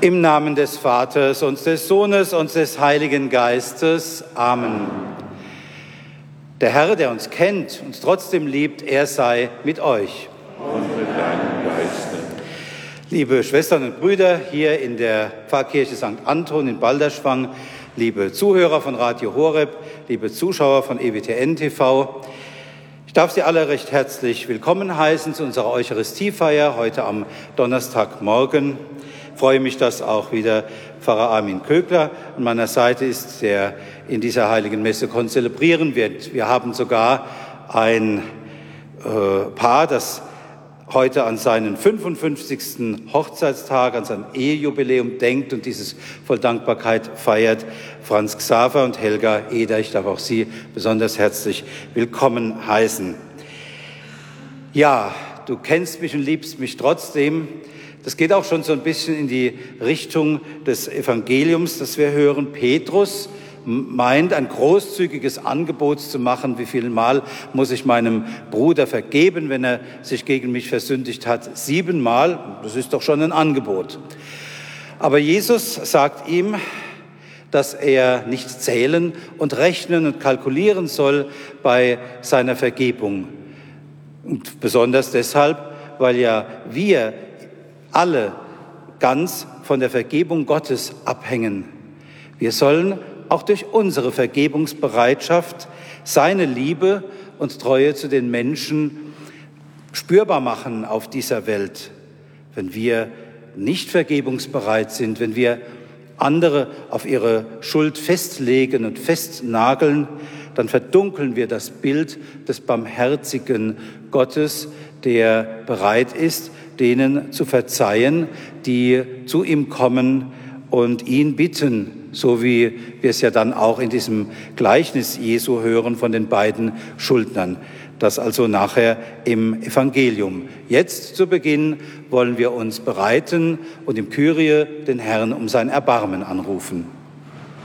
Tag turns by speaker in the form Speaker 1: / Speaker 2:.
Speaker 1: Im Namen des Vaters und des Sohnes und des Heiligen Geistes. Amen. Der Herr, der uns kennt und trotzdem liebt, er sei mit euch.
Speaker 2: Und mit deinem Geiste.
Speaker 1: Liebe Schwestern und Brüder hier in der Pfarrkirche St. Anton in Balderschwang, liebe Zuhörer von Radio Horeb, liebe Zuschauer von EWTN TV, ich darf Sie alle recht herzlich willkommen heißen zu unserer Eucharistiefeier heute am Donnerstagmorgen. Ich freue mich, dass auch wieder Pfarrer Armin Kögler an meiner Seite ist, der in dieser heiligen Messe konzelebrieren wird. Wir haben sogar ein Paar, das heute an seinen 55. Hochzeitstag, an sein Ehejubiläum denkt und dieses voll Dankbarkeit feiert. Franz Xaver und Helga Eder, ich darf auch Sie besonders herzlich willkommen heißen. Ja, du kennst mich und liebst mich trotzdem. Das geht auch schon so ein bisschen in die Richtung des Evangeliums, das wir hören. Petrus meint, ein großzügiges Angebot zu machen. Wie viel Mal muss ich meinem Bruder vergeben, wenn er sich gegen mich versündigt hat? 7 Mal, das ist doch schon ein Angebot. Aber Jesus sagt ihm, dass er nicht zählen und rechnen und kalkulieren soll bei seiner Vergebung. Und besonders deshalb, weil ja wir alle ganz von der Vergebung Gottes abhängen. Wir sollen auch durch unsere Vergebungsbereitschaft seine Liebe und Treue zu den Menschen spürbar machen auf dieser Welt. Wenn wir nicht vergebungsbereit sind, wenn wir andere auf ihre Schuld festlegen und festnageln, dann verdunkeln wir das Bild des barmherzigen Gottes, der bereit ist, denen zu verzeihen, die zu ihm kommen und ihn bitten, so wie wir es ja dann auch in diesem Gleichnis Jesu hören von den beiden Schuldnern. Das also nachher im Evangelium. Jetzt zu Beginn wollen wir uns bereiten und im Kyrie den Herrn um sein Erbarmen anrufen.